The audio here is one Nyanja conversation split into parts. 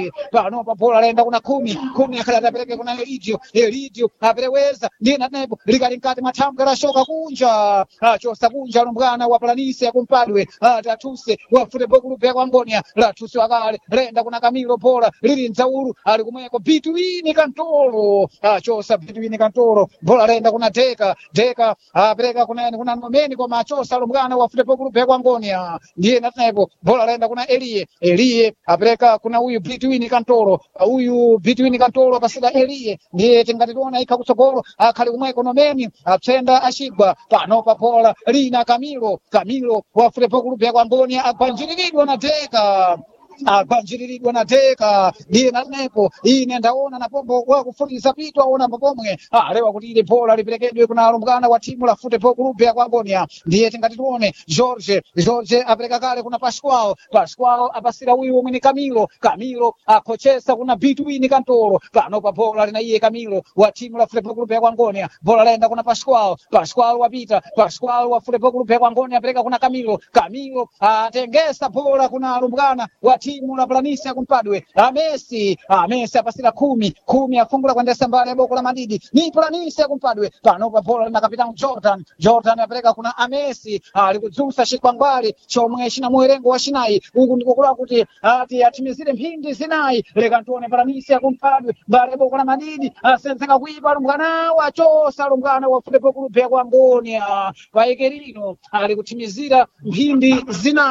tete panopa bola laenda kuna kumi akhala atapereke kuna Elidio apereweza ndiye natenepo likali mkati mwa thambwe lashoka kunja achosa kunja lumbwana wa Planisi akumpadwe tatuse wafute bokulupe ya Angonia latuse wakale lenda kuna Camilo bola lili nzauru ali kumweko Between Kantoro achosa Between Kantoro bola lenda kuna Deka apereka kuna Nomeni kwa machosa lumbwana wafute bokulupe ya Angonia ndiye natenepo bola lenda kuna Elie apereka kuna huyu Between Kantoro pasida Elie ndiye tingatituona ika kutsogolo akhali kumweko Nomeni apsenda ashigwa panopa bola lina Camilo wafute bokulupe ya Angonia akwanjiriridwa na Deka ndiye natenepo ine ndaona na pombo wakufundisa pitu aona pomwe lewa kuti ile bola liperekedwe kuna alumbwana wa timu la Football Club ya Angonia ndiye tingatituone George apereka kale kuna Pascual apasira huyu omwe ni Camilo akochesa kuna Between Kantoro panopa bola lina iye Camilo wa timu la Football Club ya Angonia bola lenda kuna Pascual wapita wa Football Club ya Angonia apereka kuna Camilo atengesa bola kuna alumbwana wa timu la Planisi akumpadwe Messi apasira kumi afungula kwendesa mbali ya boko la Madidi ni Planisi akumpadwe panopa bola na kapitani Jordan apereka kuna Messi alikudzusa shikwangwali chomwe shina muerengo wa shinayi uku ndikukula kuti atimizire mphindi zinayi leka ntuone Planisi akumpadwe mbali ya boko la Madidi asenzeka kuipa lumbwana wachosa lumbwana wa Football Club ya Angonia paekerino alikutimizira mphindi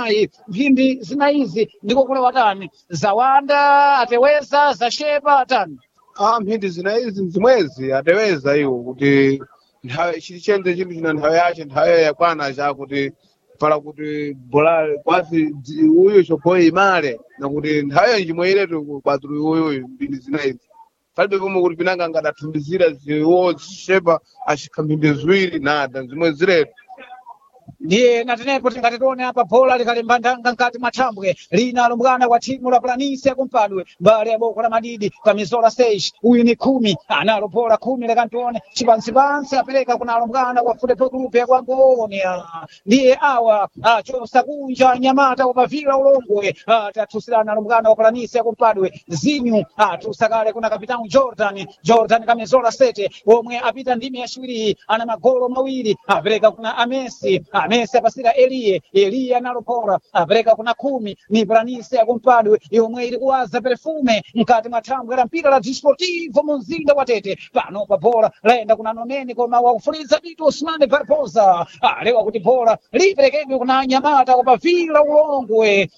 zinayizi ndikukula watani zawanda ateweza zashepa atani mphindi zinayizi zimwezi ateweza iyo kuti nthawe chilichende chinthu china nthawe yace nthawe yakwana chakuti pala kuti bola kwasi uyu chopoyi imale nakuti nthawe chimweyiretu kwatulu uyu mphindi zinayizi palibe pomwe kuti pinanga ngadathumbizira ziwo zishepa ashikha mphindi ziwiri nada zimwe ziretu ndiye natenepo tingatitione apa bola likalembandanga nkati mwa thambwe lina alumbwana wa timu la Planisi akumpadwe mbali ya boko la Madidi Kamizola Stage uyu ni 10 analo bola 10 lekantione chipansipansi apereka kuna alumbwana wa Football Club ya Angonia ndiye awa achosa kunja Nyamata wapavila ulongwe tatusilana alumbwana wa Planisi akumpadwe Zinyu tusakale kuna kapitani Jordan Kamizola State omwe apita ndimi ya shiwiri ana magolo mawiri apereka kuna Messi apasira Elie analopora apereka kuna 10 ni Planisi akumpadwe yomwe ili kuwaza perfume mkati mwa thambwe la mpira la Desportivo Mzinda wa Tete panopa bola laenda kuna Nomeni koma wakufuliza bitu Osmane Barbosa lewa kuti bola liperekedwe kuna Nyamata wapavila ulongwe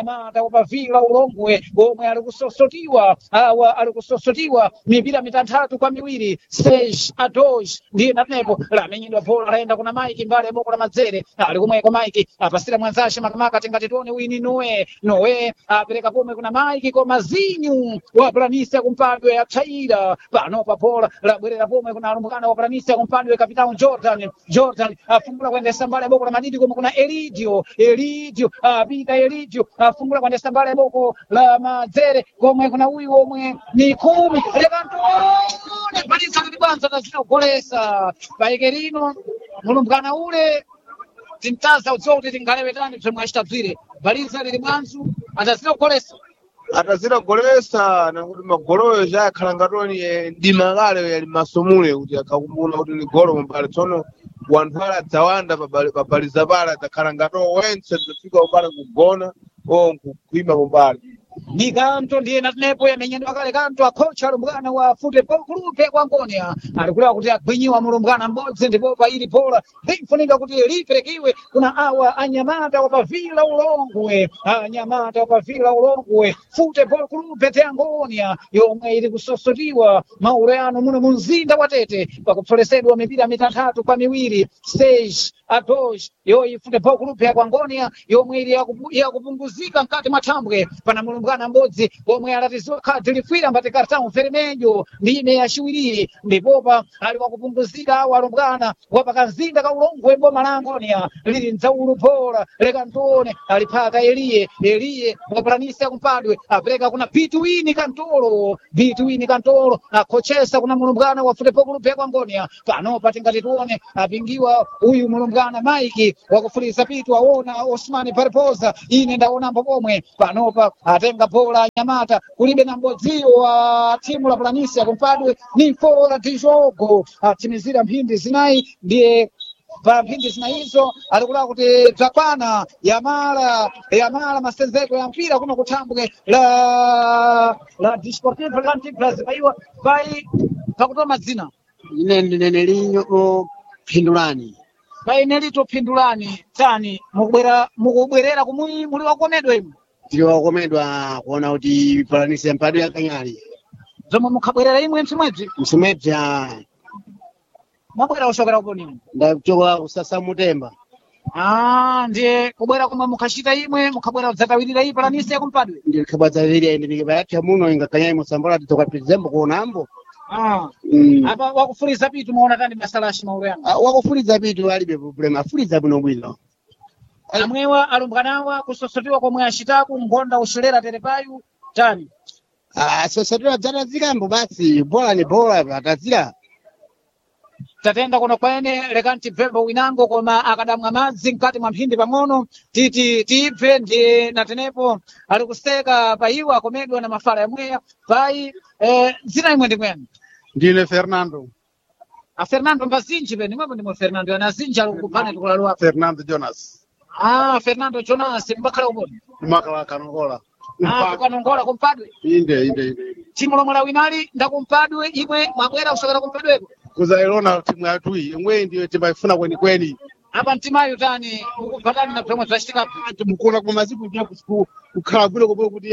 omwe alikusosotiwa mipira mitatu kwa miwiri Stage Adosh ndiye natenepo lamenyedwa bola laenda kuna Mike mbali ya boko la Mazere alikumweko Mike apasira mwanzashe makamaka tingatitone wini Noe apereka pomwe kuna Mike koma Zinyu wa Planisi akumpadwe atsaira panopa bola labwerera pomwe kuna alumbwana wa Planisi akumpadwe kapitani Jordan afungula kwendesa mbali ya boko la Madidi koma kuna Elidio apita afungula kwendesa mbali ya boko la Mazere komwe kuna huyu omwe ni 10 lekantone Planisi kwanza tazina paekerino mulumbwana ule tintaza uzote tingalewetani zomwe achitabzire baliza lili mwanzu atazira kugolesa nakuti magoloyo chakhala ngatoni ndimakale yali masomule kuti akakumbuna kuti ni golo mbali tsono wanthu ala adzawanda pabaliza pala adzakhala ngato wense zafika upale kugona kuima pombali ni kanto ndiye natenepo yamenyedwa kale kanto akocha alumbwana wa Football Club ya Angonia alikuwa kuti agwinyiwa mulumbwana mbodzi ndipo pa ili bola lifunika kuti liperekiwe kuna awa anyamata wapavila ulongwe Football Club ya Angonia yomwe ili kusosotiwa maureano muno mumzinda wa Tete pakupsolesedwa mipira mitatu kwa miwiri Stage Adosh yoyi Football Club ya Angonia yomwe ili yakupunguzika mkati mwa thambwe pana mulumbwana mbodzi omwe alatizwa khadi lifwira mbati kartão vermelho ndime yaciwiri ndipopa ali wakupunguzika alumbwana wapakamzinda ka ulongwe boma la Angonia lili nzaulu bola lekantone alipata Elie wa Planisi akumpadwe apereka kuna Between Kantoro akochesa kuna mulumbwana wa Football Club ya Angonia panopa tingatituone apingiwa uyu mulumbwana Mike wakufulisa pitu aona Osmane Barbosa ine ndaona mbomwe panopa ate kutenga bola Nyamata kulibe na mbodziyo wa timu la Planície kumpadwe ni Fora de Jogo atimizira mphindi zinayi ndiye pa mphindi zinayizo alikula kuti bzakwana yamala masenzeko ya mpira kuno kutambwe la Desportivo Lantimbras paiwa pai pakutoa mazina ine ndinene linyo phindulani painelito phindulani tani mukubwerera kumuli muli wakomedwa imwe tili wakomedwa kuona kuti Planície mpadwe yakanyali zomwe mukhabwerera imwe msimwebzi mwabwera kuchokera kuponi ndachoka kusasa mutemba ndiye kubwera kumwe mukhachita imwe mukhabwera kudzatawirira iyi Planície kumpadwe ndi khabwadzaviri ende ndikipayapsa muno ingakanyali musambola titokapitizembo kuonambo apa wakufuliza pitu muona tani masalashi maulu yangu wakufuliza pitu alibe problem afuliza bwinobwino amwewa alumbwanawa kusosotiwa komwe achitaku ngonda ushilera terepayu tani sosotiwa dzatazikambo basi bola ni bola atazira tatenda kuno kwene lekanti bvembo winango koma akadamwa madzi mkati mwa mphindi pang'ono titi tibve ndiye natenepo ali kuseka paiwa akomedwa na mafala yamweya pai dzina imwe ndimwene ndine Fernando Fernando Mbazinji pene mwepo ndimwe Fernando anazinji ali kupane tukulalwa Fernando Jonas Fernando Jonas mbakhala uponi makala kanongola kukanongola kumpadwe inde timu lomwe la winali ndakumpadwe imwe mwabwera kusokera kumpadweko kuzailona timu yathu imwe ndiyo timaifuna kwenikweni apa mtimayo tani ukuphatani na bzomwe bzachitikapo mukuna kwa masiku ya kukhala bwino kopolo kuti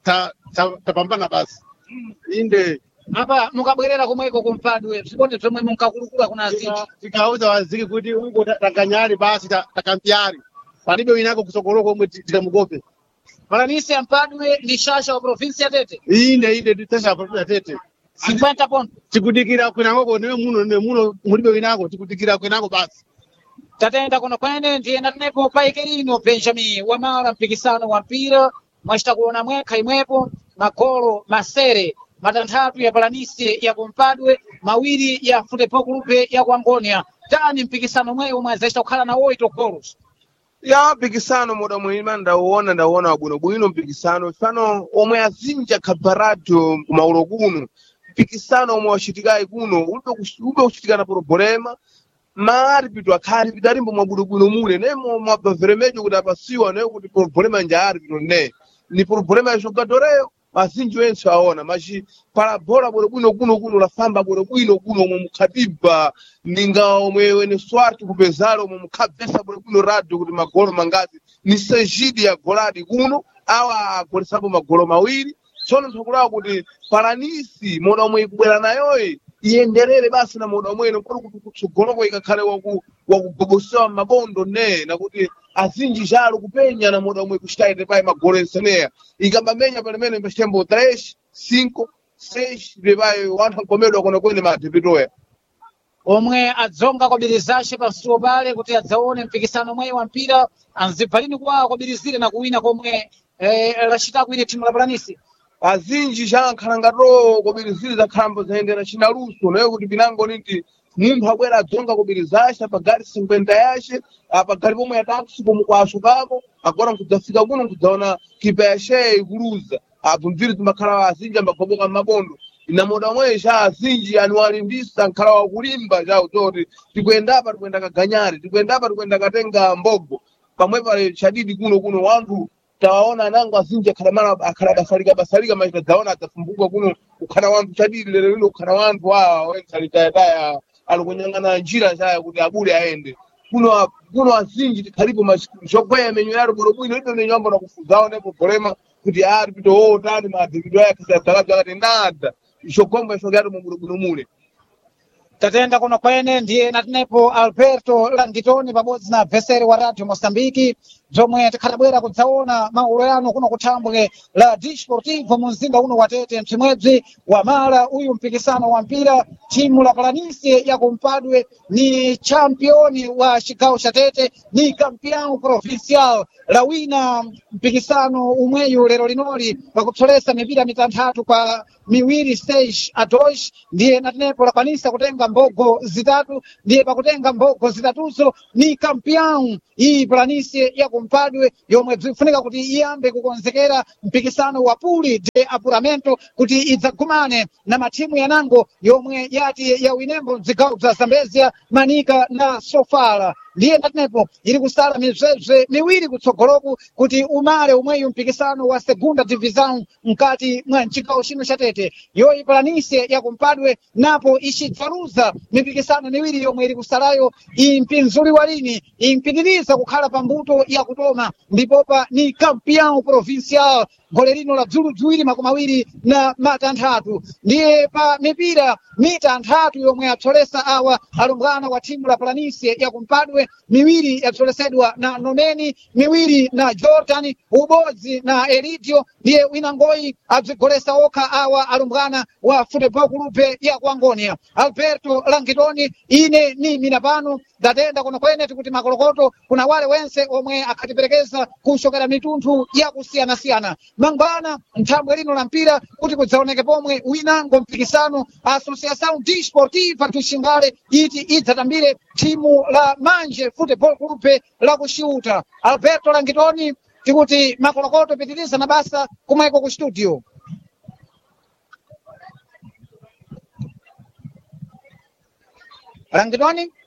tapambana basi inde apa mukabwerera komweko kumpadwe zibone bzomwe munkakulukula kuna azinji tikauza waziki kuti uko takanyali basi takampiari palibe winako kusokolo komwe tikamukope Planície ampadwe ni shasha wa provinsi ya Tete inde titesha pa Tete 50 ponto tikudikira kwenako ne muno mulibe winako tikudikira kwenako basi tatenda kuno kwene ndiye natenepo paikerino Benjamin wamala mpikisano wa mpira mwachita kuona mwekha imwepo magolo masere matanthatu ya Planície ya kumpadwe mawiri ya Futebol Clube ya Angonia tani mpikisano mweyo omwe azachita kukhala na 8 golos ya mpikisano moda muhima ndauona wabwinobwino mpikisano fano omwe azinja khabarato kumaulo kuno mpikisano omwe wachitikayi kuno ube kuchitikana problema maarbitu akhali pidalimbo mwabwinobwino mule nemo mwabaveremejo kuti apasiwa nayo kuti problema nja arbitro ni problema ya jogadoreyo azinji wense aona machi pala bola bwinobwino kuno lafamba bwinobwino kuno omwe mukhadiba ninga omwe wene swart kupezalo omwe mukhabvesa bwinobwino radio kuti magolo mangazi ni sejidi ya goladi kuno awa agolesapo magolo mawiri tsono nthokulawa kuti Planície moda omwe ikubwera nayoyi iyenderere basi na moda omweno pano kuti kutsogoloko ikakhale wakugogosewa mabondo nakuti azinji jalo kupenya na moda omwe kuchitaite pai magolo enseneya ikambamenya palimene mbachembo 3 5 6 bebai wanthu ankomedwa kona kwene madepitoya omwe adzonga kwabirizace pasuwo pale kuti adzaone mpikisano mweyo wa mpira anzibvalini kwawo kwabirizire na kuwina komwe lachitaku ine timu la Planície azinji jankhala ngato kobiriziri zakhambo zayendera chinaluso nayo kuti pinango niti munthu abwera adzonga kobirizasha pagari 50 yace pagari pomwe yatatu pomwe kwasukako agora nkudzafika kuno nkudzaona kipa yace ikuluza abvumviri timakhala azinji ambagoboka m'mabondo inamoda omwe cha azinji aniwalimbisa nkhala wakulimba chawo choti tikuyendapa tikuyenda kaganyari tikuyendapa tikuyenda katenga mbogo pamwe pale chadidi kuno wanthu tawaona nango azinji akhala basalika maita dzaona adzafumbuka kuno ukhana wanthu chadidi lero lino ukhana wanthu wentalitayataya alikunyang'ana njira chaya kuti abule aende kuno azinji tikhalipo zogweya menyo yaro bwinobwino ito nenyamba nakufuzawo nepo problema kuti arbitro tani maadhibido aya kisadzalabza akati nada ishogomba ishogyato mubwinobwino mule tatenda kuno kwene ndiye natenepo Alberto Langitoni pabodzi na adversary wa Radio Mosambiki zomwe tikhalabwera kudzaona maulo yano kuno kuthambwe la Desportivo mu mzinda uno wa Tete mchimwebzi wa mala uyu mpikisano wa mpira timu la Planície ya kumpadwe ni championi wa chigawo cha Tete ni campeão provincial la wina mpikisano umweyu lero linoli pakupsolesa mipira mitanthatu kwa miwiri 6-2 ndiye natenepo la Planície kutenga mbogo zitatu ndiye pakutenga mbogo zitatuzo ni campeão iyi Planície ya kumpadwe yomwe bzifunika kuti iyambe kukonzekera mpikisano wa puli de apuramento kuti idzagumane na matimu yanango yomwe yati yawinembo mzigawo bza Zambezia, Manika na Sofala. Ndiye ndatinepo ili kusala mizwebze miwiri kutsogoloku kuti umale umweyu mpikisano wa segunda divisão mkati mwa mchigawo chino cha Tete. Yoyi Planície ya kumpadwe napo ichidzaruza mipikisano miwiri yomwe ili kusalayo impinzuliwa lini impitiriza kukhala pambuto ya kutoma ndipopa ni campeão provincial gole lino la dzulu dziwiri makumi awiri na matanthatu. Ndiye pa mipira mita anthatu yomwe yatsolesa awa alumbwana wa timu la Planície ya kumpadwe, miwiri yatsolesedwa na Noneni, miwiri na Jordan, ubodzi na Elidio. Ndiye winangoyi adzigolesa okha awa alumbwana wa Futebol Clube ya Kuangonia. Alberto Langitoni ine ni minapano datenda kuno kwenetu kuti makolokoto kuna wale wense omwe akhatiperekeza kushokera mitunthu ya kusiyana-siyana. Mangwana nthambwe lino la mpira kuti kudzaoneke pomwe winango mpikisano Associação Desportiva do Xingale iti idzatambire timu la Manje Futebol Clube la kuxiuta. Alberto Langitoni tikuti makolokoto pitiriza na basa kumweko ku studio. Langitoni